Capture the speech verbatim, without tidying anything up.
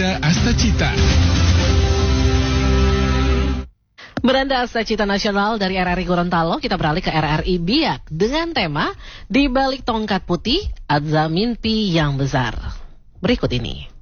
Beranda Asta Cita. Beranda Asta Cita Nasional dari R R I Gorontalo, kita beralih ke R R I Biak dengan tema Di Balik Tongkat Putih, Azza Mimpi Yang Besar. Berikut ini.